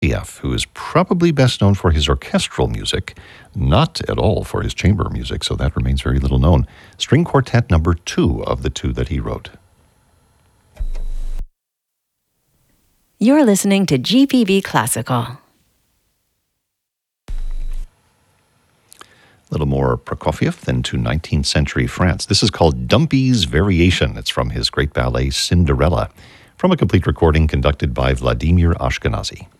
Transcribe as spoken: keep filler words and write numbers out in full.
Prokofiev, who is probably best known for his orchestral music, not at all for his chamber music, so that remains very little known. String Quartet number two of the two that he wrote. You're listening to G P B Classical. A little more Prokofiev than to nineteenth century France. This is called Dumpy's Variation. It's from his great ballet Cinderella, from a complete recording conducted by Vladimir Ashkenazy.